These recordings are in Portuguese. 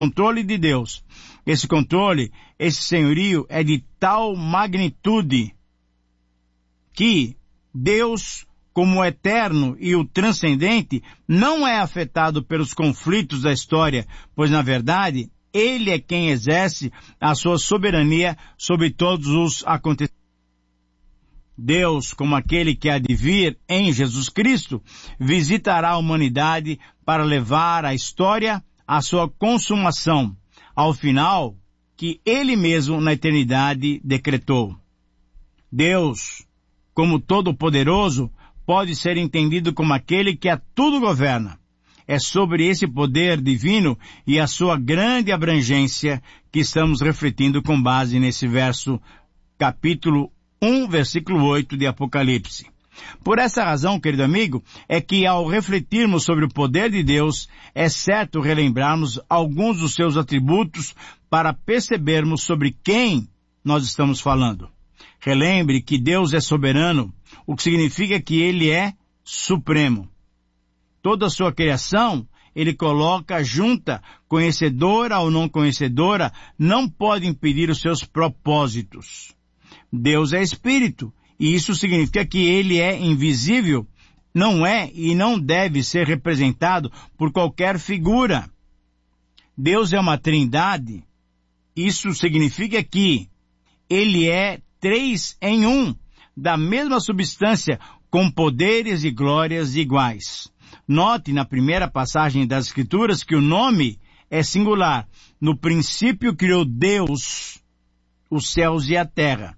controle de Deus. Esse controle, esse senhorio é de tal magnitude que Deus, como o eterno e o transcendente, não é afetado pelos conflitos da história, pois, na verdade, Ele é quem exerce a sua soberania sobre todos os acontecimentos. Deus, como aquele que há de vir em Jesus Cristo, visitará a humanidade para levar a história à sua consumação, ao final que Ele mesmo na eternidade decretou. Deus, como Todo-Poderoso, pode ser entendido como aquele que a tudo governa. É sobre esse poder divino e a sua grande abrangência que estamos refletindo com base nesse capítulo 1, versículo 8 de Apocalipse. Por essa razão, querido amigo, é que ao refletirmos sobre o poder de Deus, é certo relembrarmos alguns dos seus atributos para percebermos sobre quem nós estamos falando. Relembre que Deus é soberano, o que significa que Ele é supremo. Toda a sua criação, Ele coloca junta, conhecedora ou não conhecedora, não pode impedir os seus propósitos. Deus é Espírito, e isso significa que Ele é invisível, não é e não deve ser representado por qualquer figura. Deus é uma trindade, isso significa que Ele é 3 em 1, da mesma substância, com poderes e glórias iguais. Note na primeira passagem das Escrituras que o nome é singular. No princípio criou Deus os céus e a terra.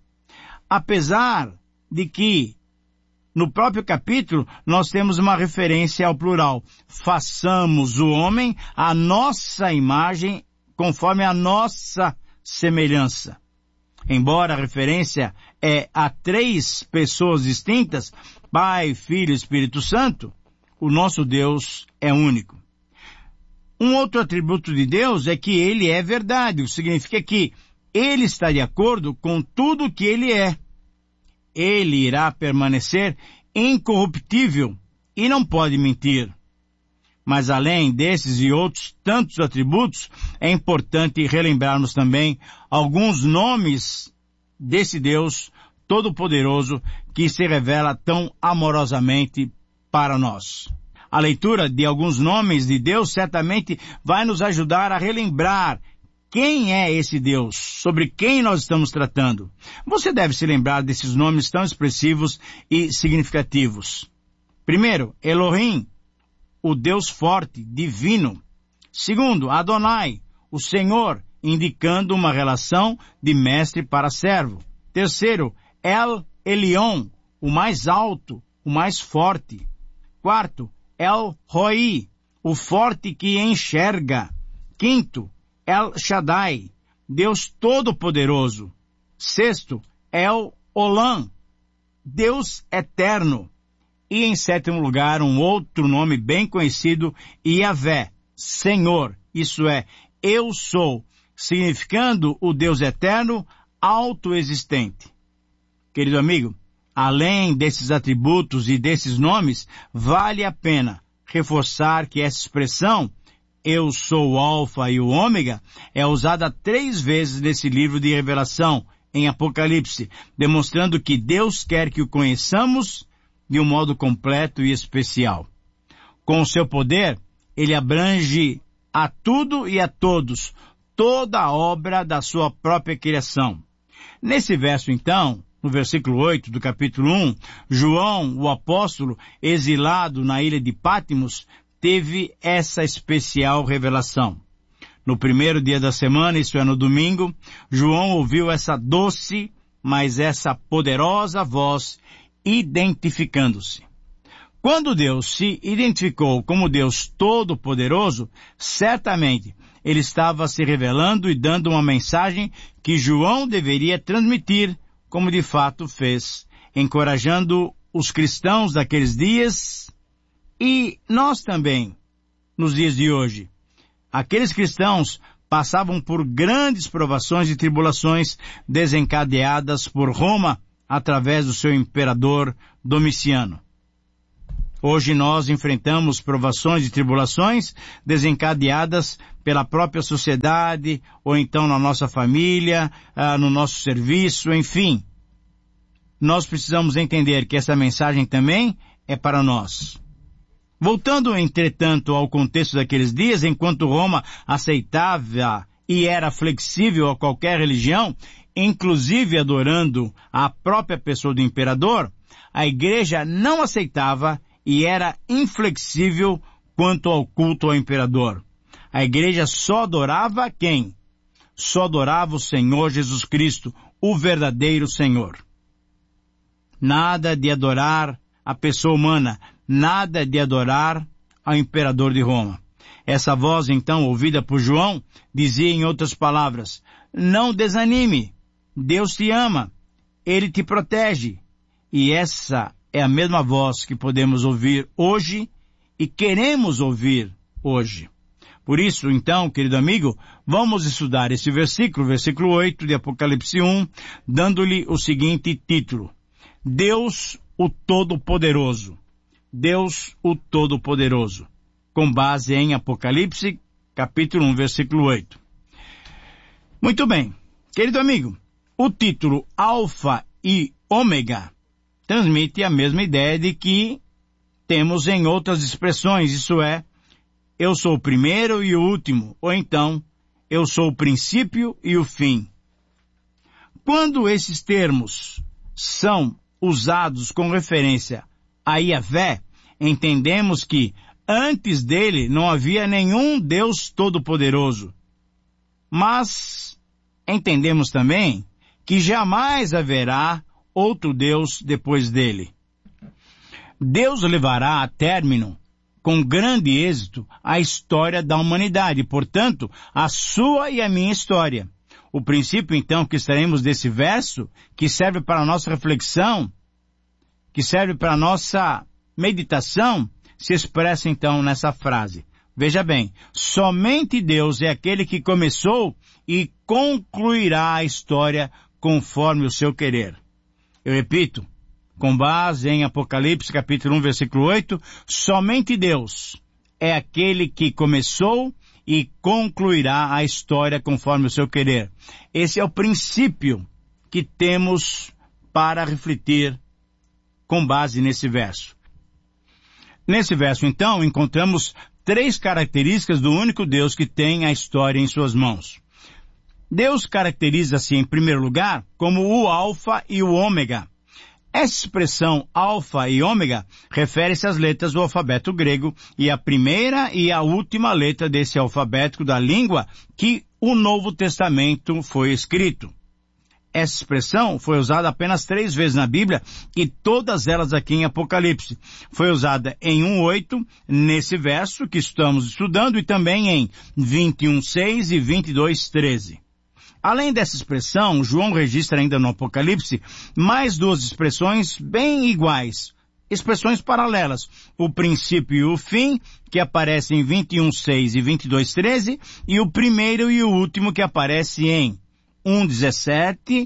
Apesar de que no próprio capítulo nós temos uma referência ao plural. Façamos o homem à nossa imagem, conforme a nossa semelhança. Embora a referência é a 3 pessoas distintas, Pai, Filho e Espírito Santo, o nosso Deus é único. Um outro atributo de Deus é que Ele é verdade, o que significa que Ele está de acordo com tudo o que Ele é. Ele irá permanecer incorruptível e não pode mentir. Mas além desses e outros tantos atributos, é importante relembrarmos também alguns nomes desse Deus Todo-Poderoso que se revela tão amorosamente para nós. A leitura de alguns nomes de Deus certamente vai nos ajudar a relembrar quem é esse Deus, sobre quem nós estamos tratando. Você deve se lembrar desses nomes tão expressivos e significativos. Primeiro, Elohim, o Deus forte, divino. Segundo, Adonai, o Senhor, indicando uma relação de mestre para servo. Terceiro, El Elyon, o mais alto, o mais forte. Quarto, El Roi, o forte que enxerga. Quinto, El Shaddai, Deus Todo-Poderoso. Sexto, El Olam, Deus Eterno. E em sétimo lugar, um outro nome bem conhecido, Yahvé, Senhor, isso é, eu sou, significando o Deus Eterno, autoexistente. Querido amigo, além desses atributos e desses nomes, vale a pena reforçar que essa expressão, eu sou o Alfa e o Ômega, é usada 3 vezes nesse livro de Revelação, em Apocalipse, demonstrando que Deus quer que o conheçamos de um modo completo e especial. Com o seu poder, Ele abrange a tudo e a todos, toda a obra da sua própria criação. Nesse verso, então, no versículo 8 do capítulo 1, João, o apóstolo, exilado na ilha de Patmos, teve essa especial revelação. No primeiro dia da semana, isso é no domingo, João ouviu essa doce, mas essa poderosa voz identificando-se. Quando Deus se identificou como Deus Todo-Poderoso, certamente Ele estava se revelando e dando uma mensagem que João deveria transmitir, como de fato fez, encorajando os cristãos daqueles dias e nós também, nos dias de hoje. Aqueles cristãos passavam por grandes provações e tribulações desencadeadas por Roma através do seu imperador Domiciano. Hoje nós enfrentamos provações e tribulações desencadeadas pela própria sociedade, ou então na nossa família, no nosso serviço, enfim. Nós precisamos entender que essa mensagem também é para nós. Voltando, entretanto, ao contexto daqueles dias, enquanto Roma aceitava e era flexível a qualquer religião, inclusive adorando a própria pessoa do imperador, a igreja não aceitava e era inflexível quanto ao culto ao imperador. A igreja só adorava quem? Só adorava o Senhor Jesus Cristo, o verdadeiro Senhor. Nada de adorar a pessoa humana, nada de adorar ao imperador de Roma. Essa voz, então, ouvida por João, dizia em outras palavras, não desanime, Deus te ama, Ele te protege. E essa é a mesma voz que podemos ouvir hoje e queremos ouvir hoje. Por isso, então, querido amigo, vamos estudar esse versículo 8 de Apocalipse 1, dando-lhe o seguinte título: Deus o Todo-Poderoso. Deus o Todo-Poderoso, com base em Apocalipse, capítulo 1, versículo 8. Muito bem, querido amigo, o título Alfa e Ômega transmite a mesma ideia de que temos em outras expressões, isso é, eu sou o primeiro e o último, ou então, eu sou o princípio e o fim. Quando esses termos são usados com referência a Yahvé, entendemos que antes dele não havia nenhum Deus Todo-Poderoso. Mas entendemos também que jamais haverá outro Deus depois dele. Deus levará a término, com grande êxito, a história da humanidade, portanto, a sua e a minha história. O princípio, então, que estaremos desse verso, que serve para a nossa reflexão, que serve para a nossa meditação, se expressa, então, nessa frase. Veja bem, somente Deus é aquele que começou e concluirá a história conforme o seu querer. Eu repito, com base em Apocalipse capítulo 1, versículo 8, somente Deus é aquele que começou e concluirá a história conforme o seu querer. Esse é o princípio que temos para refletir com base nesse verso. Nesse verso, então, encontramos 3 características do único Deus que tem a história em suas mãos. Deus caracteriza-se, em primeiro lugar, como o Alfa e o Ômega. Essa expressão Alfa e Ômega refere-se às letras do alfabeto grego e à primeira e à última letra desse alfabeto da língua que o Novo Testamento foi escrito. Essa expressão foi usada apenas 3 vezes na Bíblia e todas elas aqui em Apocalipse. Foi usada em 1:8, nesse verso que estamos estudando, e também em 21:6 e 22:13. Além dessa expressão, João registra ainda no Apocalipse mais 2 expressões bem iguais, expressões paralelas. O princípio e o fim, que aparece em 21:6 e 22:13, e o primeiro e o último, que aparece em 1:17,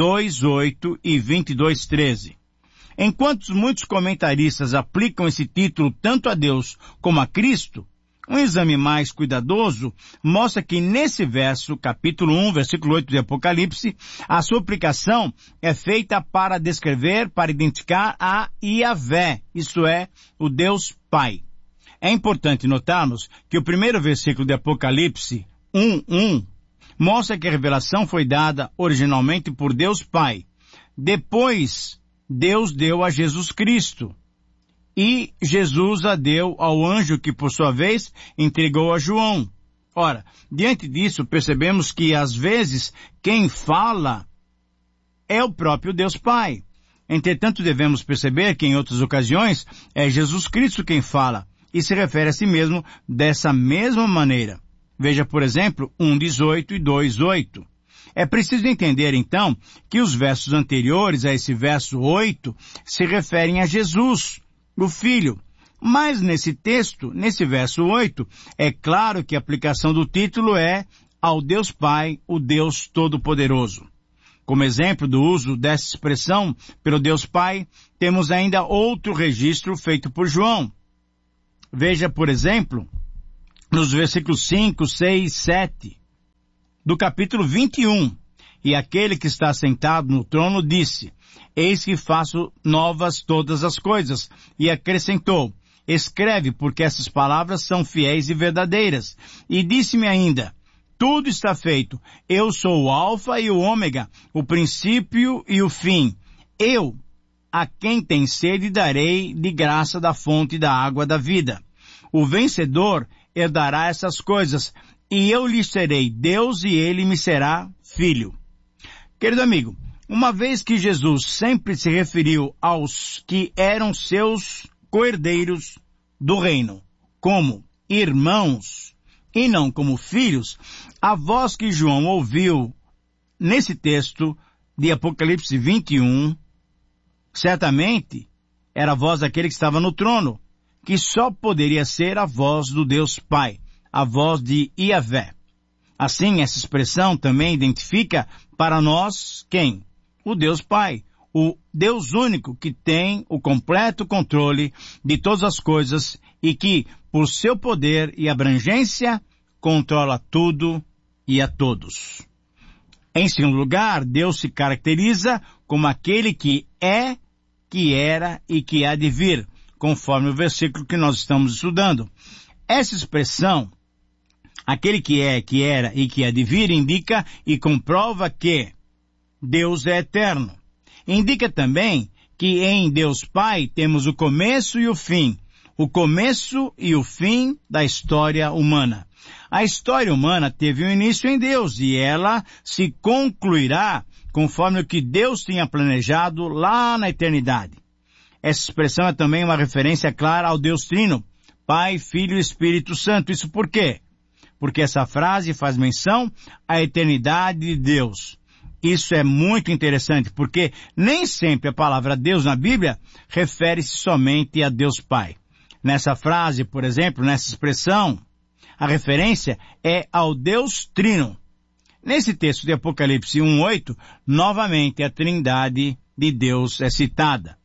2:8 e 22:13. Enquanto muitos comentaristas aplicam esse título tanto a Deus como a Cristo, um exame mais cuidadoso mostra que nesse verso, capítulo 1, versículo 8 de Apocalipse, a sua aplicação é feita para descrever, para identificar a Yahvé, isto é, o Deus Pai. É importante notarmos que o primeiro versículo de Apocalipse 1:1 mostra que a revelação foi dada originalmente por Deus Pai. Depois, Deus deu a Jesus Cristo. E Jesus a deu ao anjo que, por sua vez, entregou a João. Ora, diante disso, percebemos que, às vezes, quem fala é o próprio Deus Pai. Entretanto, devemos perceber que, em outras ocasiões, é Jesus Cristo quem fala, e se refere a si mesmo dessa mesma maneira. Veja, por exemplo, 1:18 e 2:8. É preciso entender, então, que os versos anteriores a esse verso 8 se referem a Jesus, o Filho. Mas nesse texto, nesse verso 8, é claro que a aplicação do título é ao Deus Pai, o Deus Todo-Poderoso. Como exemplo do uso dessa expressão pelo Deus Pai, temos ainda outro registro feito por João. Veja, por exemplo, nos versículos 5, 6, 7, do capítulo 21. E aquele que está sentado no trono disse: Eis que faço novas todas as coisas. E acrescentou: Escreve, porque essas palavras são fiéis e verdadeiras. E disse-me ainda: Tudo está feito. Eu sou o Alfa e o Ômega, o princípio e o fim. Eu, a quem tem sede, darei de graça da fonte da água da vida. O vencedor herdará essas coisas, e eu lhe serei Deus e ele me será filho. Querido amigo, uma vez que Jesus sempre se referiu aos que eram seus co-herdeiros do reino como irmãos e não como filhos, a voz que João ouviu nesse texto de Apocalipse 21, certamente era a voz daquele que estava no trono, que só poderia ser a voz do Deus Pai, a voz de Iavé. Assim, essa expressão também identifica para nós quem? O Deus Pai, o Deus único que tem o completo controle de todas as coisas e que, por seu poder e abrangência, controla tudo e a todos. Em segundo lugar, Deus se caracteriza como aquele que é, que era e que há de vir, conforme o versículo que nós estamos estudando. Essa expressão, aquele que é, que era e que há de vir, indica e comprova que Deus é eterno. Indica também que em Deus Pai temos o começo e o fim da história humana. A história humana teve um início em Deus e ela se concluirá conforme o que Deus tinha planejado lá na eternidade. Essa expressão é também uma referência clara ao Deus Trino, Pai, Filho e Espírito Santo. Isso por quê? Porque essa frase faz menção à eternidade de Deus. Isso é muito interessante, porque nem sempre a palavra Deus na Bíblia refere-se somente a Deus Pai. Nessa frase, por exemplo, nessa expressão, a referência é ao Deus Trino. Nesse texto de Apocalipse 1:8, novamente a Trindade de Deus é citada.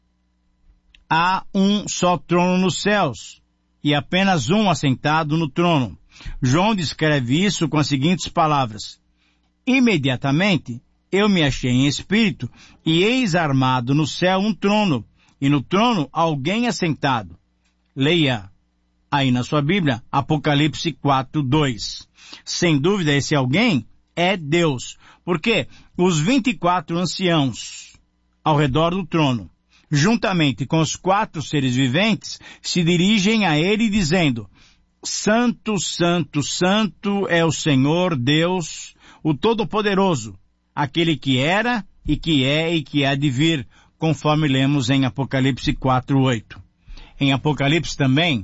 Há um só trono nos céus, e apenas um assentado no trono. João descreve isso com as seguintes palavras: Imediatamente eu me achei em espírito, e eis armado no céu um trono, e no trono alguém assentado. Leia aí na sua Bíblia, Apocalipse 4:2. Sem dúvida esse alguém é Deus, porque os 24 anciãos ao redor do trono, juntamente com os 4 seres viventes, se dirigem a ele dizendo: Santo, Santo, Santo é o Senhor Deus, o Todo-Poderoso, aquele que era e que é e que há de vir, conforme lemos em Apocalipse 4:8. Em Apocalipse também,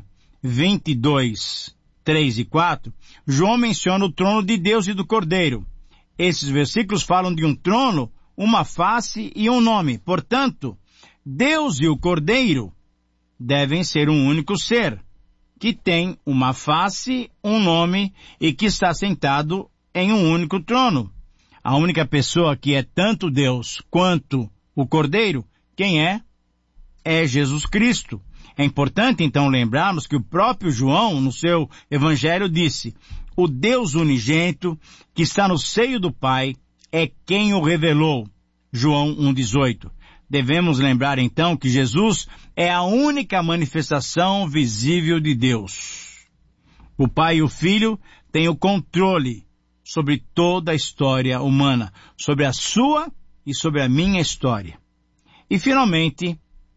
22, 3 e 4, João menciona o trono de Deus e do Cordeiro. Esses versículos falam de um trono, uma face e um nome. Portanto, Deus e o Cordeiro devem ser um único ser, que tem uma face, um nome e que está sentado em um único trono. A única pessoa que é tanto Deus quanto o Cordeiro, quem é? É Jesus Cristo. É importante então lembrarmos que o próprio João, no seu evangelho, disse: o Deus unigênito que está no seio do Pai é quem o revelou. João 1:18. Devemos lembrar então que Jesus é a única manifestação visível de Deus. O Pai e o Filho têm o controle sobre toda a história humana, sobre a sua e sobre a minha história. E finalmente,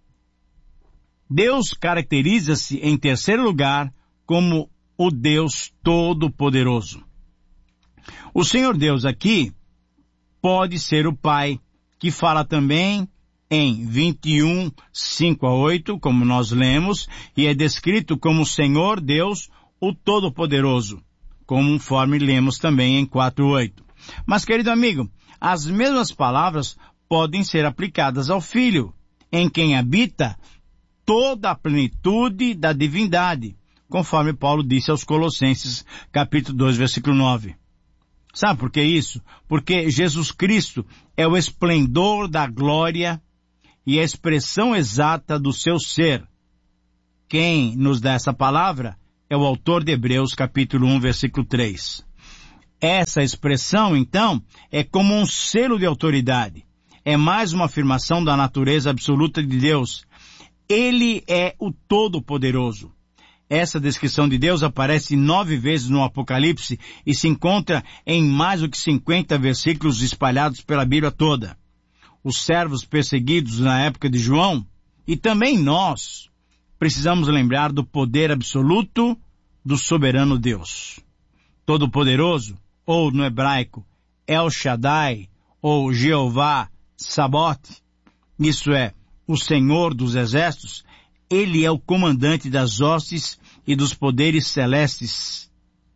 Deus caracteriza-se em terceiro lugar como o Deus Todo-Poderoso. O Senhor Deus aqui pode ser o Pai, que fala também em 21, 5 a 8, como nós lemos, e é descrito como o Senhor Deus, o Todo-Poderoso, conforme lemos também em 4:8. Mas, querido amigo, as mesmas palavras podem ser aplicadas ao Filho, em quem habita toda a plenitude da divindade, conforme Paulo disse aos Colossenses, capítulo 2, versículo 9. Sabe por que isso? Porque Jesus Cristo é o esplendor da glória e a expressão exata do seu ser. Quem nos dá essa palavra é o autor de Hebreus, capítulo 1, versículo 3. Essa expressão, então, é como um selo de autoridade. É mais uma afirmação da natureza absoluta de Deus. Ele é o Todo-Poderoso. Essa descrição de Deus aparece 9 vezes no Apocalipse e se encontra em mais do que 50 versículos espalhados pela Bíblia toda. Os servos perseguidos na época de João, e também nós, precisamos lembrar do poder absoluto do soberano Deus. Todo-Poderoso, ou no hebraico, El Shaddai, ou Jeová Sabaoth, isso é, o Senhor dos Exércitos, ele é o comandante das hostes e dos poderes celestes.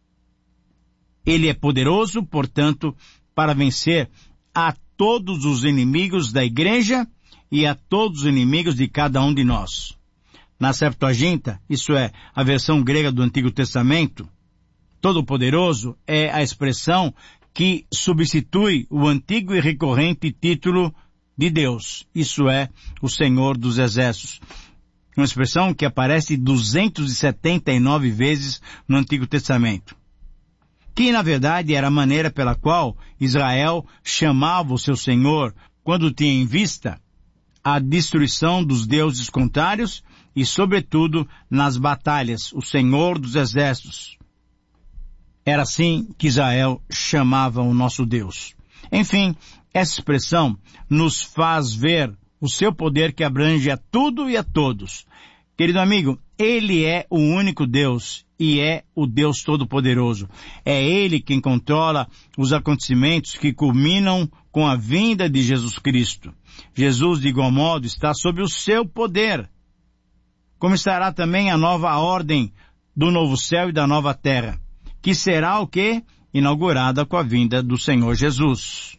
Ele é poderoso, portanto, para vencer a todos os inimigos da igreja e a todos os inimigos de cada um de nós. Na Septuaginta, isso é, a versão grega do Antigo Testamento, Todo-Poderoso é a expressão que substitui o antigo e recorrente título de Deus, isso é, o Senhor dos Exércitos. Uma expressão que aparece 279 vezes no Antigo Testamento. Que, na verdade, era a maneira pela qual Israel chamava o seu Senhor quando tinha em vista a destruição dos deuses contrários e, sobretudo, nas batalhas, o Senhor dos Exércitos. Era assim que Israel chamava o nosso Deus. Enfim, essa expressão nos faz ver o seu poder que abrange a tudo e a todos. Querido amigo, Ele é o único Deus e é o Deus Todo-Poderoso. É Ele quem controla os acontecimentos que culminam com a vinda de Jesus Cristo. Jesus, de igual modo, está sob o seu poder. Como estará também a nova ordem do novo céu e da nova terra, que será o quê? Inaugurada com a vinda do Senhor Jesus.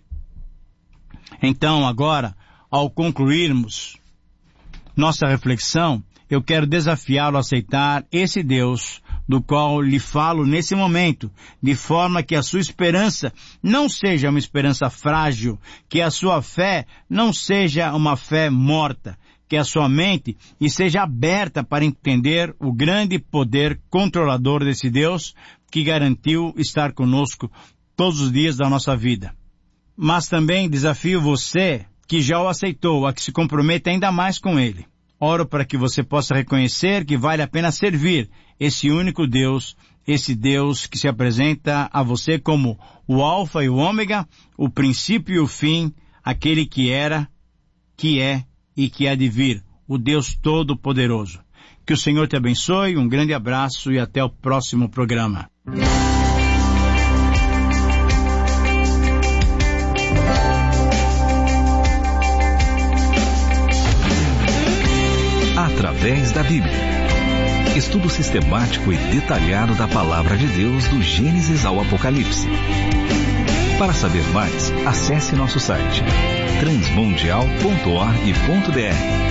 Então, agora, ao concluirmos nossa reflexão, eu quero desafiá-lo a aceitar esse Deus do qual lhe falo nesse momento, de forma que a sua esperança não seja uma esperança frágil, que a sua fé não seja uma fé morta, que a sua mente esteja aberta para entender o grande poder controlador desse Deus que garantiu estar conosco todos os dias da nossa vida. Mas também desafio você que já o aceitou a que se comprometa ainda mais com Ele. Oro para que você possa reconhecer que vale a pena servir esse único Deus, esse Deus que se apresenta a você como o Alfa e o Ômega, o princípio e o fim, aquele que era, que é e que há de vir, o Deus Todo-Poderoso. Que o Senhor te abençoe, um grande abraço e até o próximo programa. Através da Bíblia. Estudo sistemático e detalhado da Palavra de Deus do Gênesis ao Apocalipse. Para saber mais, acesse nosso site transmundial.org.br.